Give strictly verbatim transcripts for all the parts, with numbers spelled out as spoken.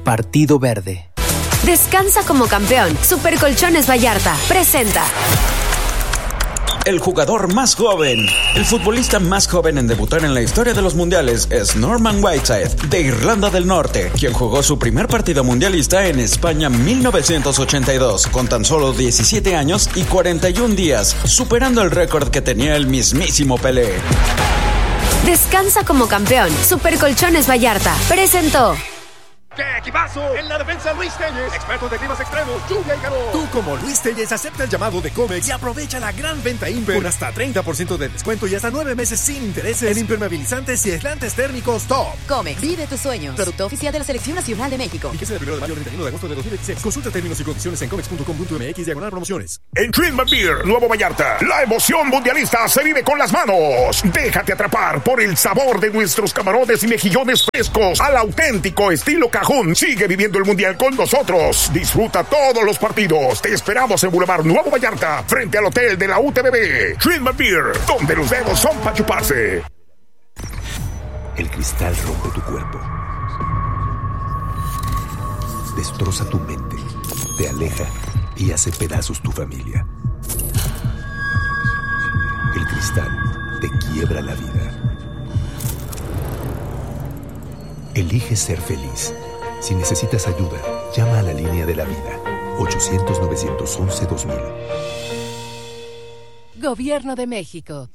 Partido Verde. Descansa como campeón. Super Colchones Vallarta presenta. El jugador más joven, el futbolista más joven en debutar en la historia de los mundiales es Norman Whiteside, de Irlanda del Norte, quien jugó su primer partido mundialista en España mil novecientos ochenta y dos, con tan solo diecisiete años y cuarenta y un días, superando el récord que tenía el mismísimo Pelé. Descansa como campeón. Super Colchones Vallarta presentó. ¡Qué equipazo! En la defensa, Luis Telles, experto de climas extremos, lluvia y calor. Tú, como Luis Telles, acepta el llamado de Comex y aprovecha la gran venta Imper con hasta treinta por ciento de descuento y hasta nueve meses sin intereses en impermeabilizantes y aislantes térmicos Top. Comex, vive tus sueños. Producto oficial de la Selección Nacional de México. Fíjese del primero de mayo al treinta y uno de agosto de dos mil veintiséis. Consulta términos y condiciones en comex punto com punto m x diagonal promociones. En Trinidad Beer, Nuevo Vallarta, la emoción mundialista se vive con las manos. Déjate atrapar por el sabor de nuestros camarones y mejillones frescos al auténtico estilo cajún. Sigue viviendo el mundial con nosotros. Disfruta todos los partidos. Te esperamos en Boulevard Nuevo Vallarta, frente al hotel de la U T B B. Trinidad Beer, donde los dedos son para chuparse. El cristal rompe tu cuerpo, destroza tu mente, te aleja y hace pedazos tu familia. El cristal te quiebra la vida. Elige ser feliz. Si necesitas ayuda, llama a la línea de la vida, ochocientos, novecientos once, dos mil. Gobierno de México.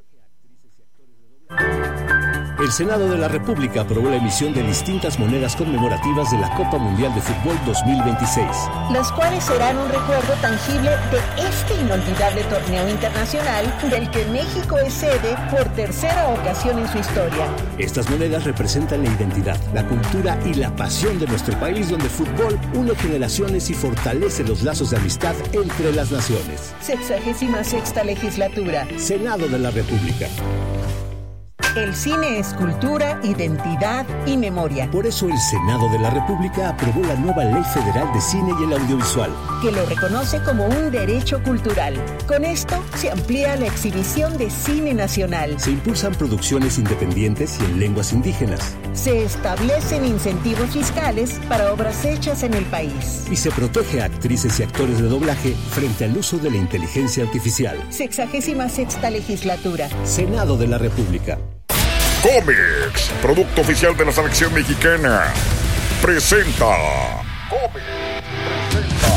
El Senado de la República aprobó la emisión de distintas monedas conmemorativas de la Copa Mundial de Fútbol dos mil veintiséis. Las cuales serán un recuerdo tangible de este inolvidable torneo internacional del que México es sede por tercera ocasión en su historia. Estas monedas representan la identidad, la cultura y la pasión de nuestro país, donde el fútbol une generaciones y fortalece los lazos de amistad entre las naciones. Sexagésima sexta legislatura. Senado de la República. El cine es cultura, identidad y memoria. Por eso el Senado de la República aprobó la nueva Ley Federal de Cine y el Audiovisual, que lo reconoce como un derecho cultural. Con esto se amplía la exhibición de cine nacional. Se impulsan producciones independientes y en lenguas indígenas. Se establecen incentivos fiscales para obras hechas en el país. Y se protege a actrices y actores de doblaje frente al uso de la inteligencia artificial. Sexagésima sexta legislatura. Senado de la República. Comex, producto oficial de la selección mexicana, presenta. Comex presenta.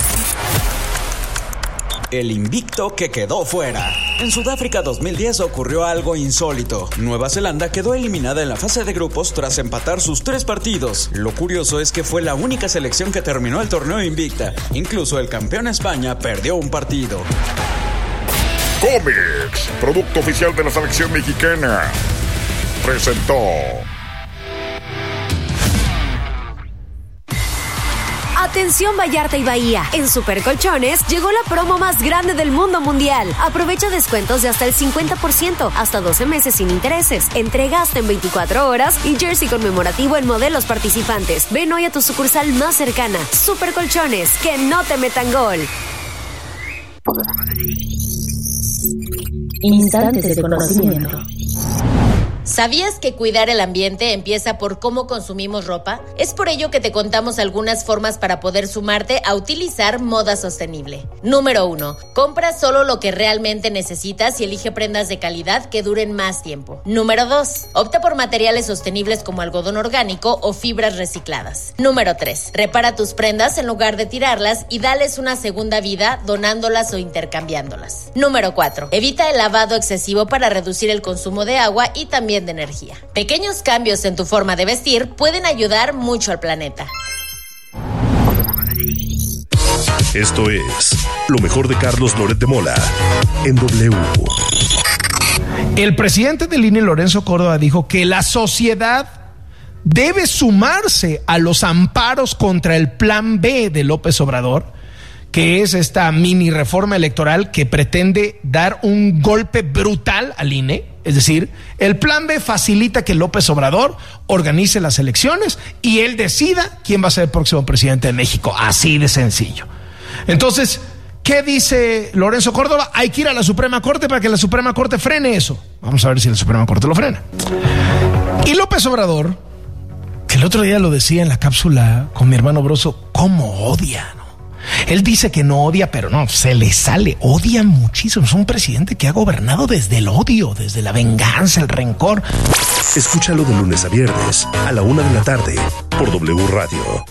El invicto que quedó fuera. En Sudáfrica dos mil diez ocurrió algo insólito. Nueva Zelanda quedó eliminada en la fase de grupos tras empatar sus tres partidos. Lo curioso es que fue la única selección que terminó el torneo invicta. Incluso el campeón España perdió un partido. Comex, producto oficial de la selección mexicana, presentó. Atención Vallarta y Bahía, en Super Colchones llegó la promo más grande del mundo mundial. Aprovecha descuentos de hasta el cincuenta por ciento, hasta doce meses sin intereses, entrega hasta en veinticuatro horas y jersey conmemorativo en modelos participantes. Ven hoy a tu sucursal más cercana. Super Colchones, que no te metan gol. Instantes de conocimiento. ¿Sabías que cuidar el ambiente empieza por cómo consumimos ropa? Es por ello que te contamos algunas formas para poder sumarte a utilizar moda sostenible. Número uno. Compra solo lo que realmente necesitas y elige prendas de calidad que duren más tiempo. Número dos. Opta por materiales sostenibles como algodón orgánico o fibras recicladas. Número tres. Repara tus prendas en lugar de tirarlas y dales una segunda vida donándolas o intercambiándolas. Número cuatro. Evita el lavado excesivo para reducir el consumo de agua y también de energía. Pequeños cambios en tu forma de vestir pueden ayudar mucho al planeta. Esto es lo mejor de Carlos Loret de Mola en W. El presidente del I N E, Lorenzo Córdoba, dijo que la sociedad debe sumarse a los amparos contra el plan B de López Obrador, que es esta mini reforma electoral que pretende dar un golpe brutal al I N E. Es decir, el plan B facilita que López Obrador organice las elecciones y él decida quién va a ser el próximo presidente de México. Así de sencillo. Entonces, ¿qué dice Lorenzo Córdoba? Hay que ir a la Suprema Corte para que la Suprema Corte frene eso. Vamos a ver si la Suprema Corte lo frena. Y López Obrador, que El otro día lo decía en la cápsula con mi hermano Broso, ¿cómo odia? ¿no? Él dice que no odia, pero no, se le sale, odia muchísimo. Es un presidente que ha gobernado desde el odio, desde la venganza, el rencor. Escúchalo de lunes a viernes a la una de la tarde por W Radio.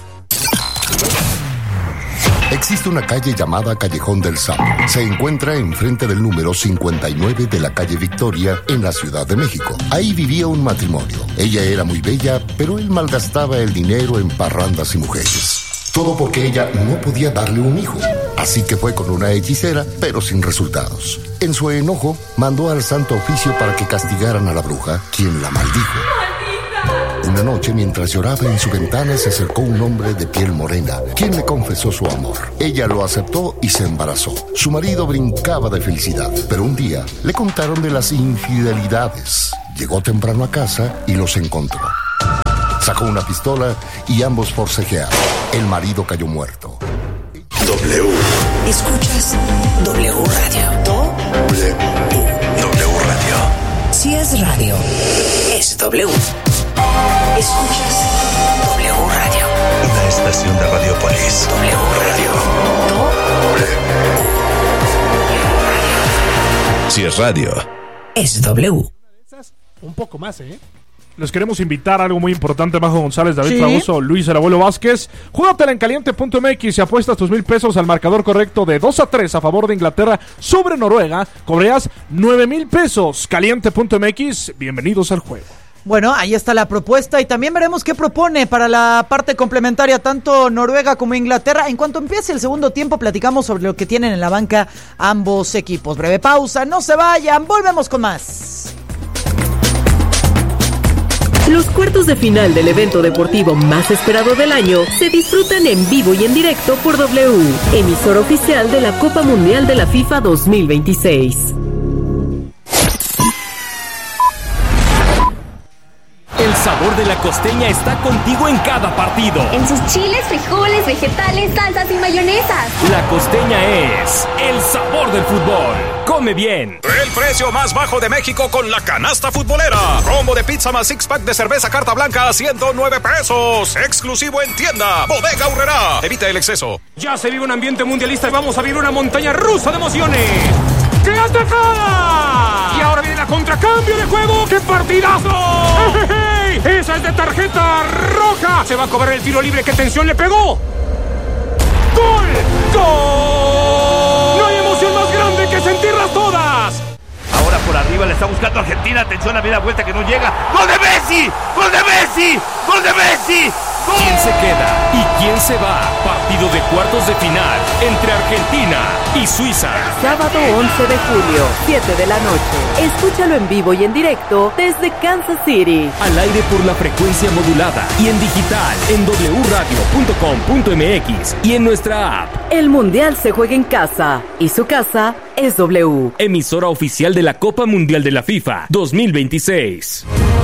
Existe una calle llamada Callejón del Sapo. Se encuentra enfrente del número cincuenta y nueve de la calle Victoria, en la Ciudad de México. Ahí vivía un matrimonio. Ella era muy bella, pero él malgastaba el dinero en parrandas y mujeres. Todo porque ella no podía darle un hijo. Así que fue con una hechicera, pero sin resultados. En su enojo, mandó al Santo Oficio para que castigaran a la bruja, quien la maldijo. Una noche, mientras lloraba en su ventana, se acercó un hombre de piel morena, quien le confesó su amor. Ella lo aceptó y se embarazó. Su marido brincaba de felicidad, pero un día le contaron de las infidelidades. Llegó temprano a casa y los encontró. Sacó una pistola y ambos forcejearon. El marido cayó muerto. W. Escuchas W Radio. W. W Radio. Si es radio, es W. Escuchas W Radio. Una estación de Radiopolis. W Radio. W. Si es radio, es W. Un poco más, ¿eh? Les queremos invitar a algo muy importante. Majo González, David ¿Sí? Fragoso, Luis el Abuelo Vázquez. Júgatela en caliente punto m x y apuestas tus mil pesos al marcador correcto de dos a tres a favor de Inglaterra sobre Noruega. Cobreas nueve mil pesos. caliente punto m x, bienvenidos al juego. Bueno, ahí está la propuesta y también veremos qué propone para la parte complementaria tanto Noruega como Inglaterra. En cuanto empiece el segundo tiempo, platicamos sobre lo que tienen en la banca ambos equipos. Breve pausa, no se vayan, volvemos con más. Los cuartos de final del evento deportivo más esperado del año se disfrutan en vivo y en directo por W, emisora oficial de la Copa Mundial de la FIFA dos mil veintiséis. El sabor de la costeña está contigo en cada partido. En sus chiles, frijoles, vegetales, salsas y mayonesas. La costeña es el sabor del fútbol. Come bien. El precio más bajo de México con la canasta futbolera. Combo de pizza más six pack de cerveza Carta Blanca a ciento nueve pesos. Exclusivo en tienda. Bodega Aurrerá. Evita el exceso. Ya se vive un ambiente mundialista y vamos a vivir una montaña rusa de emociones. ¡Qué atacada! Y ahora viene la contracambio de juego. ¡Qué partidazo! ¡Hey! ¡Esa es de tarjeta roja! Se va a cobrar el tiro libre. ¡Qué tensión le pegó! ¡Gol! ¡Gol! ¡No hay emoción más grande que sentirlas todas! Ahora por arriba le está buscando Argentina. Atención a la vuelta que no llega. ¡Gol de Messi! ¡Gol de Messi! ¡Gol de Messi! ¡Gol! ¿Quién se queda y quién se va? Partido de cuartos de final entre Argentina y Suiza. Sábado once de julio, siete de la noche. Escúchalo en vivo y en directo desde Kansas City. Al aire por la frecuencia modulada y en digital en w radio punto com punto m x y en nuestra app. El Mundial se juega en casa y su casa es W. Emisora oficial de la Copa Mundial de la FIFA dos mil veintiséis.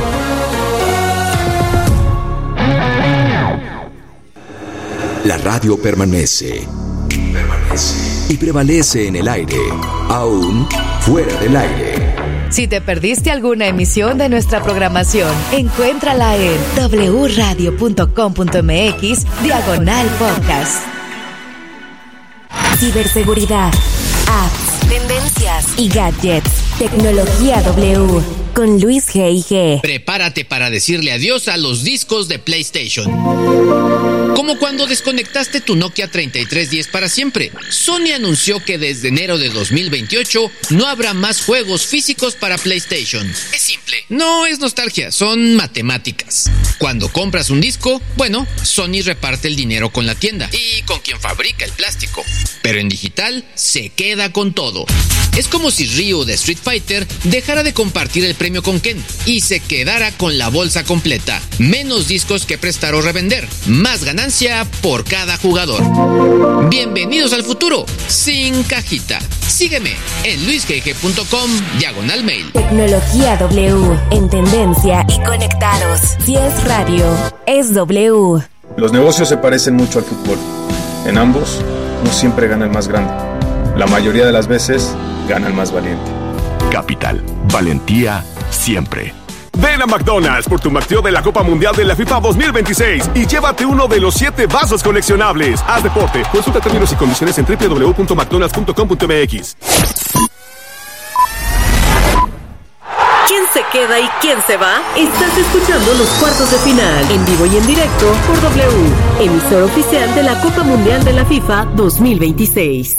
La radio permanece. Permanece. Y prevalece en el aire, aún fuera del aire. Si te perdiste alguna emisión de nuestra programación, encuéntrala en w radio punto com punto m x diagonal podcast. Ciberseguridad, apps, tendencias y gadgets. Tecnología W con Luis G I G. Prepárate para decirle adiós a los discos de PlayStation. Como cuando desconectaste tu Nokia treinta y tres diez para siempre. Sony anunció que desde enero de dos mil veintiocho no habrá más juegos físicos para PlayStation. Es simple, no es nostalgia, son matemáticas. Cuando compras un disco, bueno, Sony reparte el dinero con la tienda y con quien fabrica el plástico. Pero en digital se queda con todo. Es como si Ryu de Street Fighter dejara de compartir el premio con Ken y se quedara con la bolsa completa. Menos discos que prestar o revender. Más ganancia por cada jugador. Bienvenidos al futuro, sin cajita. Sígueme en luis g g punto com diagonal mail. Tecnología W, en tendencia y conectados. Si es radio, es W. Los negocios se parecen mucho al fútbol. En ambos, no siempre gana el más grande. La mayoría de las veces, gana el más valiente. Capital, valentía siempre. Ven a McDonald's por tu McDo de la Copa Mundial de la FIFA dos mil veintiséis y llévate uno de los siete vasos coleccionables. Haz deporte. Consulta términos y condiciones en doble u doble u doble u punto mcdonalds punto com punto m x. ¿Quién se queda y quién se va? Estás escuchando los cuartos de final, en vivo y en directo por W, emisor oficial de la Copa Mundial de la FIFA dos mil veintiséis.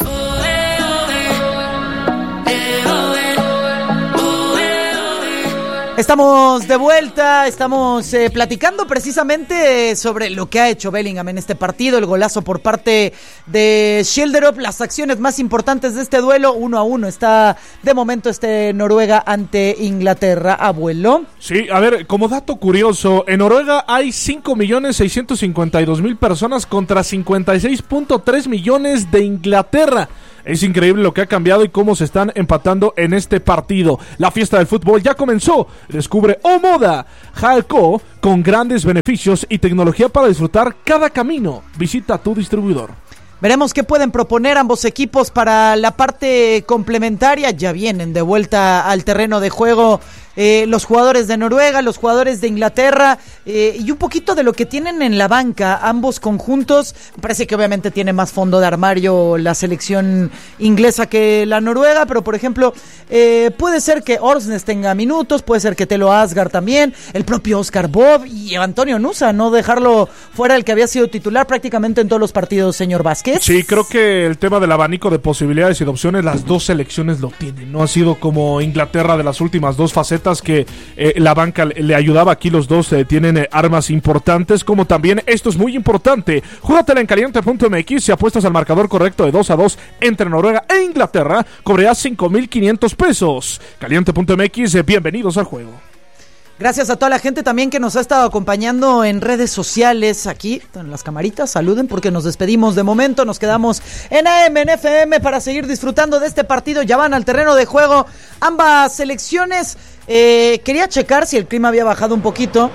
Estamos de vuelta, estamos eh, platicando precisamente sobre lo que ha hecho Bellingham en este partido, el golazo por parte de Schilderup, las acciones más importantes de este duelo, uno a uno está de momento este Noruega ante Inglaterra, abuelo. Sí, a ver, como dato curioso, en Noruega hay cinco millones seiscientos cincuenta y dos mil personas contra cincuenta y seis punto tres millones de Inglaterra. Es increíble lo que ha cambiado y cómo se están empatando en este partido. La fiesta del fútbol ya comenzó. Descubre Omoda Jalco con grandes beneficios y tecnología para disfrutar cada camino. Visita tu distribuidor. Veremos qué pueden proponer ambos equipos para la parte complementaria. Ya vienen de vuelta al terreno de juego eh, los jugadores de Noruega, los jugadores de Inglaterra eh, y un poquito de lo que tienen en la banca ambos conjuntos. Me parece que obviamente tiene más fondo de armario la selección inglesa que la noruega, pero por ejemplo eh, puede ser que Orsnes tenga minutos, puede ser que Telo Asgard también, el propio Oscar Bob y Antonio Nusa, no dejarlo fuera, el que había sido titular prácticamente en todos los partidos, señor Vázquez. Sí, creo que el tema del abanico de posibilidades y de opciones, las dos selecciones lo tienen. No ha sido como Inglaterra de las últimas dos facetas que eh, la banca le ayudaba. Aquí los dos eh, tienen eh, armas importantes, como también, esto es muy importante, júgatela en caliente punto m x. Si apuestas al marcador correcto de dos a dos entre Noruega e Inglaterra, cobrarás cinco mil quinientos pesos. caliente punto m x, eh, bienvenidos al juego. Gracias a toda la gente también que nos ha estado acompañando en redes sociales, aquí en las camaritas, saluden porque nos despedimos de momento, nos quedamos en A M, en F M para seguir disfrutando de este partido, ya van al terreno de juego ambas selecciones. Eh, quería checar si el clima había bajado un poquito,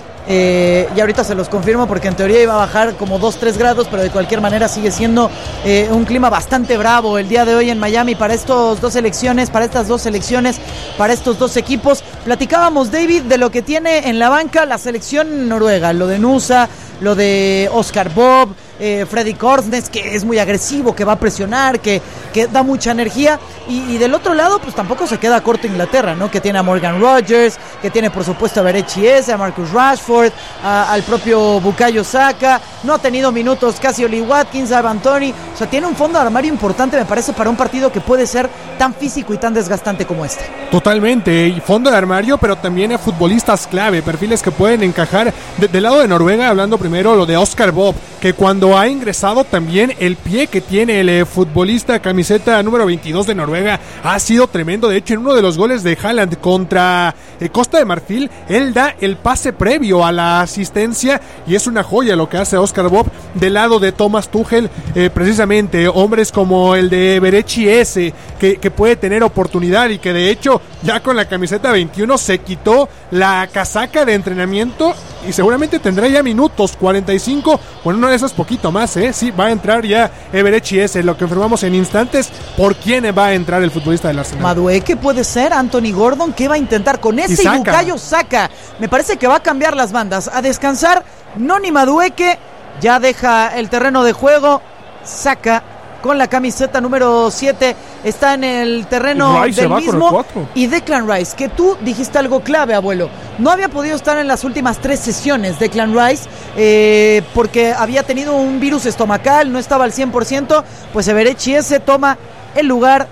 eh, y ahorita se los confirmo porque en teoría iba a bajar como dos, tres grados, pero de cualquier manera sigue siendo eh, un clima bastante bravo el día de hoy en Miami para estos dos selecciones, para estas dos selecciones, para estos dos equipos. Platicábamos, David, de lo que tiene en la banca la selección noruega, lo de Nusa, lo de Oscar Bob, eh, Freddy Korsnes, que es muy agresivo, que va a presionar, que, que da mucha energía, y, y del otro lado pues tampoco se queda corto Inglaterra, ¿no? Que tiene a Morgan Rogers, que tiene por supuesto a Berechi Eze, a Marcus Rashford, a, al propio Bukayo Saka, no ha tenido minutos casi Oli Watkins, a Anthony, o sea, tiene un fondo de armario importante, me parece, para un partido que puede ser tan físico y tan desgastante como este. Totalmente, y fondo de armario, pero también a futbolistas clave, perfiles que pueden encajar. De, del lado de Noruega, hablando primero lo de Oscar Bob, que cuando ha ingresado también el pie que tiene el eh, futbolista camiseta número veintidós de Noruega ha sido tremendo. De hecho, en uno de los goles de Haaland contra eh, Costa de Marfil, él da el pase previo a la asistencia y es una joya lo que hace Oscar Bob. Del lado de Thomas Tuchel, eh, precisamente hombres como el de Berechi Eze, que, que puede tener oportunidad y que de hecho ya con la camiseta veintiuno se quitó la casaca de entrenamiento y seguramente tendrá ya minutos, cuarenta y cinco, bueno, no de esas poquito más, ¿eh? Sí, va a entrar ya Berechi Eze, lo que informamos en instantes, ¿por quién va a entrar el futbolista del Arsenal? Madueke puede ser, Anthony Gordon, ¿qué va a intentar con ese? Y, y Bukayo Saka, me parece que va a cambiar las bandas, a descansar, Noni Madueke, ya deja el terreno de juego, Saka con la camiseta número siete, está en el terreno del mismo, y Declan Rice, que tú dijiste algo clave, abuelo, no había podido estar en las últimas tres sesiones Declan Rice, eh, porque había tenido un virus estomacal, no estaba al cien por ciento, pues Berechi Eze toma el lugar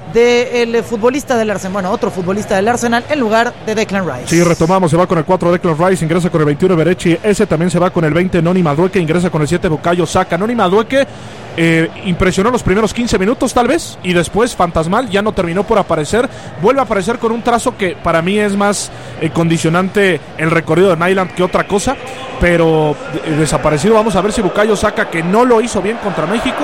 del futbolista del Arsenal, bueno, otro futbolista del Arsenal en lugar de Declan Rice. Sí, retomamos, se va con el cuatro Declan Rice, ingresa con el veintiuno Berechi Eze, también se va con el veinte Noni Madueke, ingresa con el siete Bukayo Saka. Noni Madueke eh, impresionó los primeros quince minutos tal vez, y después fantasmal, ya no terminó por aparecer, vuelve a aparecer con un trazo que para mí es más eh, condicionante el recorrido de Nyland que otra cosa, pero eh, desaparecido. Vamos a ver si Bukayo Saka, que no lo hizo bien contra México,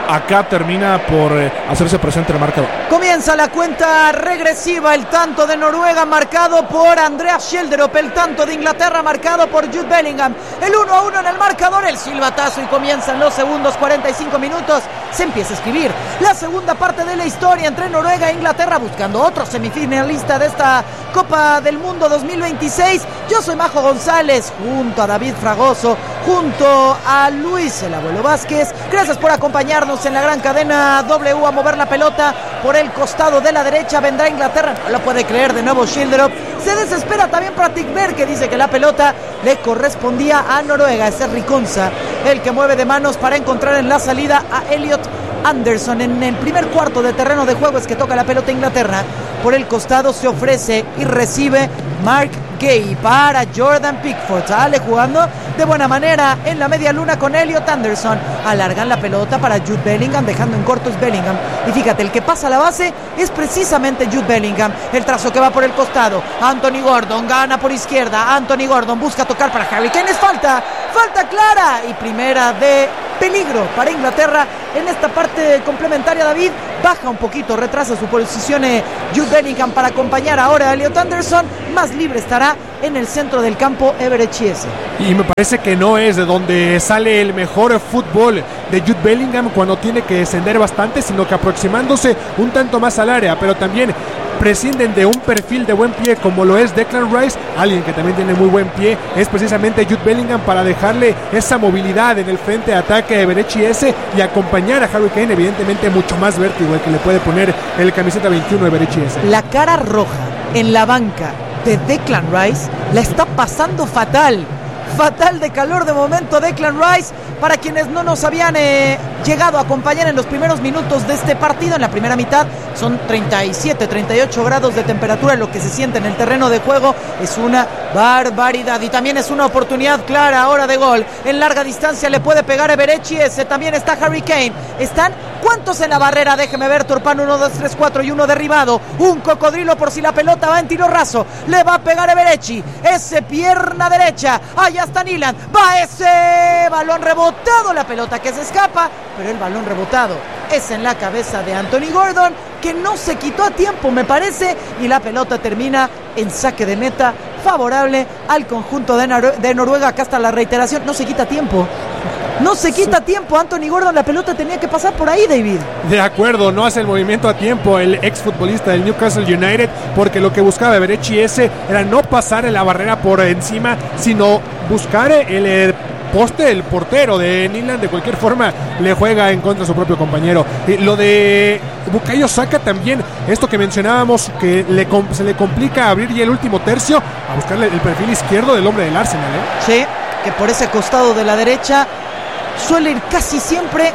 acá termina por eh, hacerse presente el marcador. Comienza la cuenta regresiva, el tanto de Noruega marcado por Andreas Schjelderup, el tanto de Inglaterra marcado por Jude Bellingham, el uno a uno en el marcador, el silbatazo y comienzan los segundos cuarenta y cinco minutos, se empieza a escribir la segunda parte de la historia entre Noruega e Inglaterra buscando otro semifinalista de esta Copa del Mundo dos mil veintiséis. Yo soy Majo González, junto a David Fragoso, junto a Luis el Abuelo Vázquez. Gracias por acompañarnos en la gran cadena W a mover la pelota por el costado de la derecha. Vendrá Inglaterra, no lo puede creer, de nuevo Schjelderup. Se desespera también Patrick Berg, que dice que la pelota le correspondía a Noruega. Ese es Riconza el que mueve de manos para encontrar en la salida a Elliot Anderson. En el primer cuarto de terreno de juego es que toca la pelota Inglaterra. Por el costado se ofrece y recibe Mark Gay para Jordan Pickford. Sale jugando de buena manera en la media luna con Elliot Anderson. Alargan la pelota para Jude Bellingham, dejando en corto es Bellingham. Y fíjate, el que pasa a la base es precisamente Jude Bellingham. El trazo que va por el costado. Anthony Gordon gana por izquierda. Anthony Gordon busca tocar para Harry Kane. Es falta. Falta clara. Y primera de peligro para Inglaterra en esta parte complementaria. David baja un poquito, retrasa su posición eh, Jude Bellingham para acompañar ahora a Elliot Anderson. Más libre estará en el centro del campo Everett Chiesa. Y me parece que no es de donde sale el mejor fútbol de Jude Bellingham cuando tiene que descender bastante, sino que aproximándose un tanto más al área, pero también prescinden de un perfil de buen pie como lo es Declan Rice. Alguien que también tiene muy buen pie es precisamente Jude Bellingham para dejarle esa movilidad en el frente de ataque de Everett Chiesa y acompañar a Harry Kane, evidentemente mucho más vértigo el que le puede poner el camiseta veintiuno de Everett Chiesa. La cara roja en la banca de Declan Rice la está pasando fatal. Fatal de calor de momento Declan Rice. Para quienes no nos habían eh, llegado a acompañar en los primeros minutos de este partido, en la primera mitad son treinta y siete, treinta y ocho grados de temperatura. Lo que se siente en el terreno de juego es una barbaridad y también es una oportunidad clara ahora de gol. En larga distancia le puede pegar Everett Chiesa. También está Harry Kane. Están ¿cuántos en la barrera? Déjeme ver, Turpán, uno, dos, tres, cuatro y uno derribado. Un cocodrilo por si la pelota va en tiro raso. Le va a pegar Everechi. Ese pierna derecha. Allá está Nilan. Va ese balón rebotado. La pelota que se escapa, pero el balón rebotado es en la cabeza de Anthony Gordon, que no se quitó a tiempo, me parece, y la pelota termina en saque de meta favorable al conjunto de, Nor- de Noruega. Acá está la reiteración, no se quita tiempo. No se quita tiempo, Anthony Gordon, la pelota tenía que pasar por ahí, David. De acuerdo, no hace el movimiento a tiempo el exfutbolista del Newcastle United, porque lo que buscaba Everett Chiesa era no pasar en la barrera por encima, sino buscar el, el poste, el portero de Nilan. De cualquier forma le juega en contra de su propio compañero. Y lo de Bukayo Saka también, esto que mencionábamos, que le, se le complica abrir ya el último tercio, a buscarle el perfil izquierdo del hombre del Arsenal, ¿eh? Sí, que por ese costado de la derecha suele ir casi siempre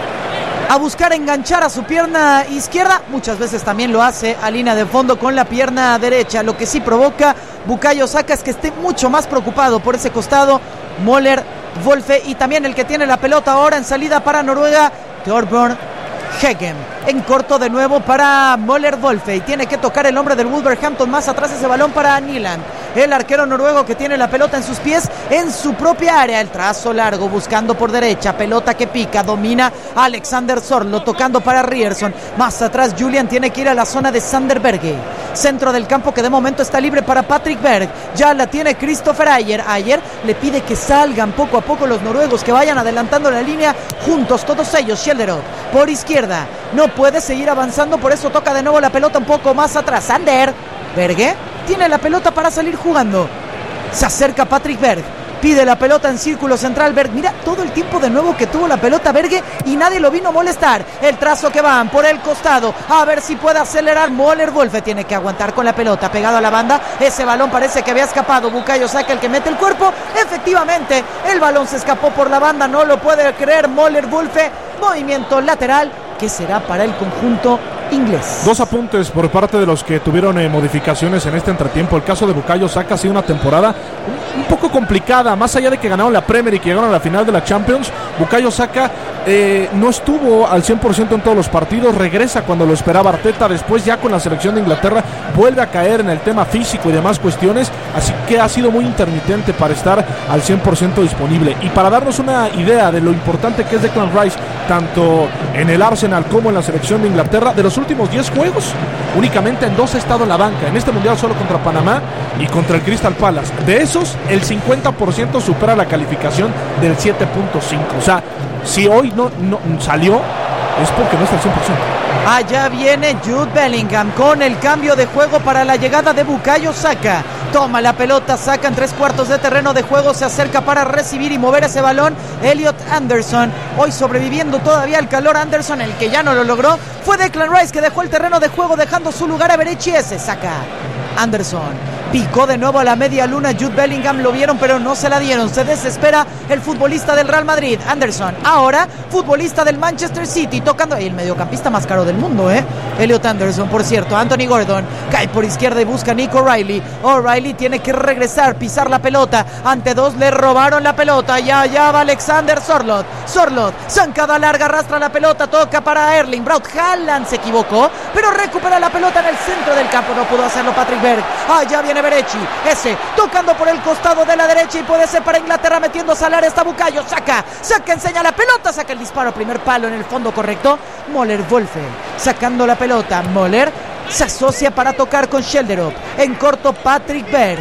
a buscar enganchar a su pierna izquierda. Muchas veces también lo hace a línea de fondo con la pierna derecha. Lo que sí provoca Bukayo Saka es que esté mucho más preocupado por ese costado Moller Wolfe, y también el que tiene la pelota ahora en salida para Noruega, Torbjørn Hegem. En corto de nuevo para Moller Wolfe, y tiene que tocar el hombre del Wolverhampton más atrás ese balón para Nilan, el arquero noruego que tiene la pelota en sus pies en su propia área. El trazo largo buscando por derecha, pelota que pica, domina Alexander Sorlo, tocando para Ryerson. Más atrás Julian tiene que ir a la zona de Sander Berge. Centro del campo que de momento está libre para Patrick Berg. Ya la tiene Christopher Ayer. Ayer le pide que salgan poco a poco los noruegos, que vayan adelantando la línea juntos todos ellos. Schjelderup por izquierda, no puede seguir avanzando, por eso toca de nuevo la pelota un poco más atrás. Sander Berge tiene la pelota para salir jugando. Se acerca Patrick Berg, pide la pelota en círculo central. Berg, mira todo el tiempo de nuevo que tuvo la pelota Berge y nadie lo vino a molestar. El trazo que van por el costado, a ver si puede acelerar. Moller Wolfe tiene que aguantar con la pelota pegado a la banda. Ese balón parece que había escapado. Bukayo Saka el que mete el cuerpo. Efectivamente, el balón se escapó por la banda, no lo puede creer Moller Wolfe. Movimiento lateral que será para el conjunto inglés. Dos apuntes por parte de los que tuvieron eh, modificaciones en este entretiempo. El caso de Bukayo Saka ha sido una temporada un, un poco complicada, más allá de que ganaron la Premier y que llegaron a la final de la Champions. Bukayo Saka eh, no estuvo al cien por ciento en todos los partidos, regresa cuando lo esperaba Arteta, después ya con la selección de Inglaterra vuelve a caer en el tema físico y demás cuestiones, así que ha sido muy intermitente para estar al cien por ciento disponible. Y para darnos una idea de lo importante que es Declan Rice, tanto en el Arsenal como en la selección de Inglaterra, de los últimos diez juegos, únicamente en dos ha estado en la banca, en este mundial solo contra Panamá y contra el Crystal Palace. De esos, el cincuenta por ciento supera la calificación del siete punto cinco. O sea, si hoy no, no salió, es porque no está al cien por ciento. Allá viene Jude Bellingham con el cambio de juego para la llegada de Bukayo Saka. Toma la pelota, saca en tres cuartos de terreno de juego, se acerca para recibir y mover ese balón Elliot Anderson. Hoy sobreviviendo todavía al calor Anderson, el que ya no lo logró fue Declan Rice, que dejó el terreno de juego dejando su lugar a Berechi ese. Saka, Anderson picó de nuevo a la media luna. Jude Bellingham lo vieron pero no se la dieron. Se desespera el futbolista del Real Madrid. Anderson, ahora futbolista del Manchester City, tocando ahí el mediocampista más caro del mundo, ¿eh? Elliot Anderson, por cierto. Anthony Gordon cae por izquierda y busca a Nico O'Reilly. O'Reilly tiene que regresar, pisar la pelota. Ante dos le robaron la pelota. Ya, ya va Alexander Sorloth. Sorloth, zancada larga, arrastra la pelota, toca para Erling Braut Haaland. Se equivocó, pero recupera la pelota en el centro del campo. No pudo hacerlo Patrick Berg. Allá viene Berechi, ese tocando por el costado de la derecha y puede ser para Inglaterra, metiéndose al área. Está Bukayo Saka, Saka enseña la pelota, saca el disparo, primer palo en el fondo correcto. Moller Wolfe sacando la pelota. Moller se asocia para tocar con Shelderop, en corto Patrick Berg.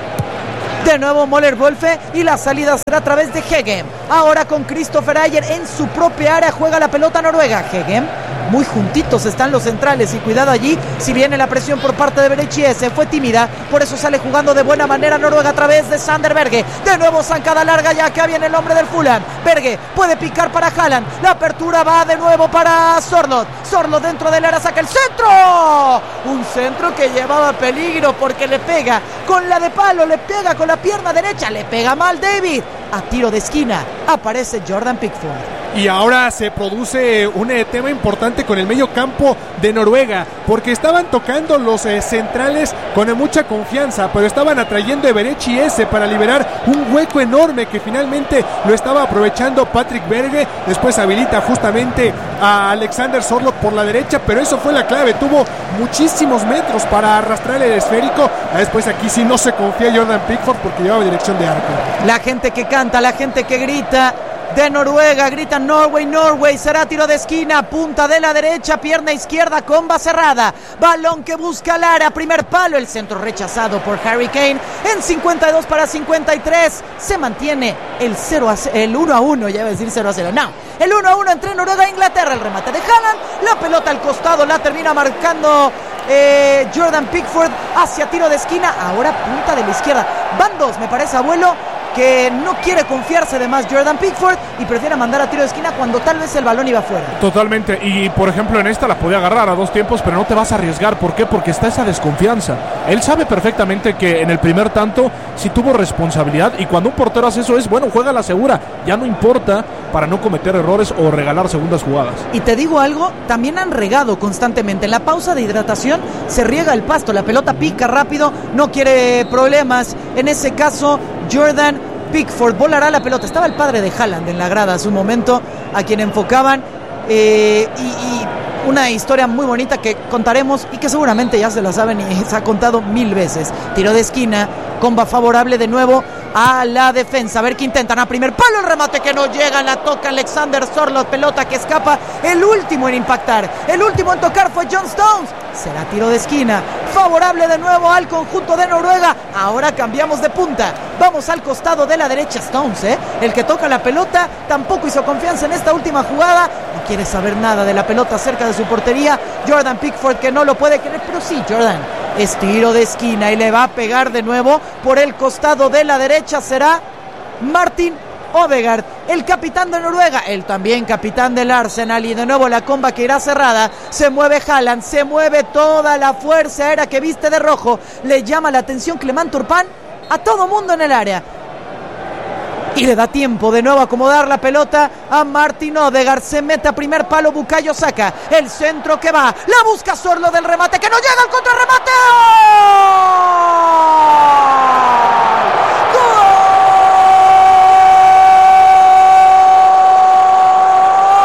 De nuevo Moller Wolfe y la salida será a través de Hegem. Ahora con Christopher Ayer en su propia área juega la pelota Noruega. Hegem, muy juntitos están los centrales y cuidado allí si viene la presión por parte de Berechi. Se fue tímida, por eso sale jugando de buena manera Noruega a través de Sander Berge. De nuevo zancada larga, ya acá viene el hombre del Fulham. Berge puede picar para Haaland, la apertura va de nuevo para Sorloth. Sorloth dentro del área saca el centro, un centro que llevaba peligro porque le pega con la de palo, le pega con la pierna derecha, le pega mal David. A tiro de esquina aparece Jordan Pickford. Y ahora se produce un eh, tema importante con el medio campo de Noruega, porque estaban tocando los eh, centrales con eh, mucha confianza, pero estaban atrayendo a Berechi ese para liberar un hueco enorme que finalmente lo estaba aprovechando Patrick Berge. Después habilita justamente a Alexander Sorloth por la derecha, pero eso fue la clave, tuvo muchísimos metros para arrastrar el esférico. Después aquí sí no se confía Jordan Pickford porque llevaba dirección de arco. La gente que canta, la gente que grita de Noruega, grita Norway, Norway, será tiro de esquina, punta de la derecha, pierna izquierda, comba cerrada, balón que busca Lara, primer palo, el centro rechazado por Harry Kane, en cincuenta y dos para cincuenta y tres, se mantiene el, cero a cero, el uno a uno, ya iba a decir cero a cero, no, el uno a uno entre Noruega e Inglaterra, el remate de Haaland, la pelota al costado, la termina marcando eh, Jordan Pickford hacia tiro de esquina, ahora punta de la izquierda, van dos, me parece, abuelo, que no quiere confiarse de más Jordan Pickford y prefiere mandar a tiro de esquina cuando tal vez el balón iba fuera. Totalmente, y por ejemplo en esta la podía agarrar a dos tiempos, pero no te vas a arriesgar. ¿Por qué? Porque está esa desconfianza. Él sabe perfectamente que en el primer tanto sí tuvo responsabilidad, y cuando un portero hace eso es, bueno, juega la segura, ya no importa, para no cometer errores o regalar segundas jugadas. Y te digo algo, también han regado constantemente. En la pausa de hidratación se riega el pasto, la pelota pica rápido, no quiere problemas. En ese caso, Jordan Pickford volará la pelota. Estaba el padre de Haaland en la grada a su momento, a quien enfocaban, eh, y, y una historia muy bonita que contaremos y que seguramente ya se la saben y se ha contado mil veces. Tiro de esquina, comba favorable de nuevo a la defensa. A ver qué intentan. A primer palo, el remate que no llega, la toca Alexander Sorloth, pelota que escapa. El último en impactar, el último en tocar fue John Stones. Será tiro de esquina, favorable de nuevo al conjunto de Noruega. Ahora cambiamos de punta, vamos al costado de la derecha. Stones, ¿eh? el que toca la pelota, tampoco hizo confianza en esta última jugada. No quiere saber nada de la pelota cerca de su portería. Jordan Pickford, que no lo puede creer, pero sí, Jordan, es tiro de esquina y le va a pegar de nuevo por el costado de la derecha. Será Martin Odegaard, el capitán de Noruega, el también capitán del Arsenal, y de nuevo la comba que irá cerrada. Se mueve Haaland, se mueve toda la fuerza aérea que viste de rojo. Le llama la atención Clement Turpin a todo mundo en el área. Y le da tiempo de nuevo a acomodar la pelota a Martin Odegaard. Se mete a primer palo Bukayo Saka. El centro que va, la busca Sorloth del remate que no llega al contrarremate. ¡Gol!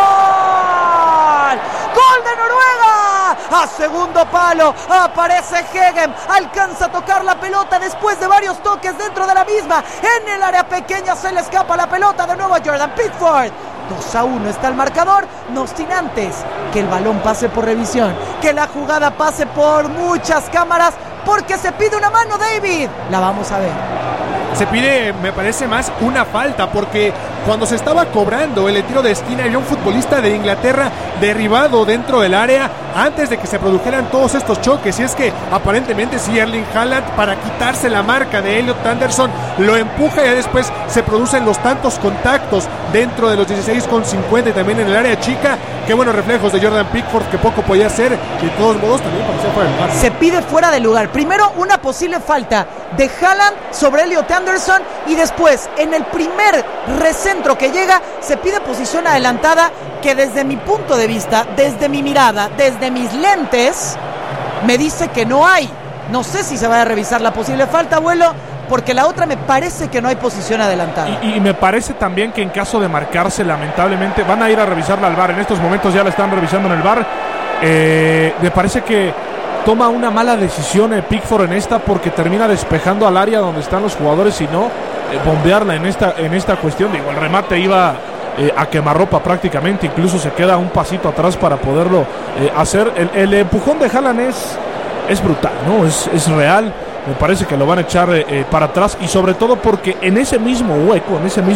segundo palo, aparece Hegem, alcanza a tocar la pelota después de varios toques dentro de la misma, en el área pequeña se le escapa la pelota de nuevo a Jordan Pickford. dos a uno está el marcador, no sin antes que el balón pase por revisión, que la jugada pase por muchas cámaras, porque se pide una mano, David. La vamos a ver. Se pide, me parece más, una falta, porque cuando se estaba cobrando el tiro de esquina había un futbolista de Inglaterra derribado dentro del área antes de que se produjeran todos estos choques. Y es que aparentemente sí, Erling Haaland, para quitarse la marca de Elliot Anderson, lo empuja y después se producen los tantos contactos dentro de los dieciséis con cincuenta y también en el área chica. Qué buenos reflejos de Jordan Pickford, que poco podía hacer, y de todos modos también parecía fuera de lugar. Se pide fuera de lugar. Primero una posible falta de Haaland sobre Elliot Anderson, y después en el primer recentro que llega se pide posición adelantada, que desde mi punto de vista, desde mi mirada, desde mis lentes, me dice que no hay. No sé si se va a revisar la posible falta, abuelo, porque la otra me parece que no hay posición adelantada. Y, y me parece también que en caso de marcarse, lamentablemente, van a ir a revisarla al V A R. En estos momentos ya la están revisando en el V A R. Eh, me parece que toma una mala decisión eh, Pickford en esta, porque termina despejando al área donde están los jugadores y no eh, bombearla en esta, en esta cuestión. Digo, el remate iba eh, a quemarropa prácticamente, incluso se queda un pasito atrás para poderlo eh, hacer. El, el empujón de Haaland es, es brutal, ¿no? Es, es real. Me parece que lo van a echar eh, para atrás, y sobre todo porque en ese mismo hueco, en ese mismo